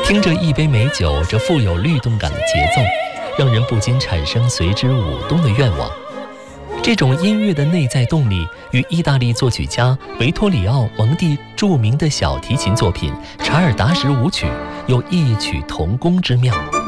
听着一杯美酒这富有律动感的节奏，让人不禁产生随之舞动的愿望。这种音乐的内在动力与意大利作曲家维托里奥·蒙蒂著名的小提琴作品《查尔达什舞曲》有异曲同工之妙。